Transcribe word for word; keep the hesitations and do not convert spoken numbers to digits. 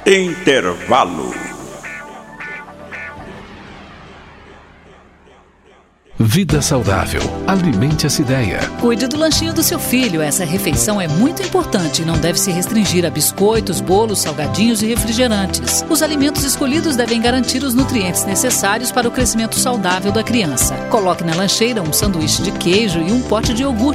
Intervalo. Vida saudável. Alimente essa ideia. Cuide do lanchinho do seu filho. Essa refeição é muito importante e não deve se restringir a biscoitos, bolos, salgadinhos e refrigerantes. Os alimentos escolhidos devem garantir os nutrientes necessários para o crescimento saudável da criança. Coloque na lancheira um sanduíche de queijo e um pote de iogurte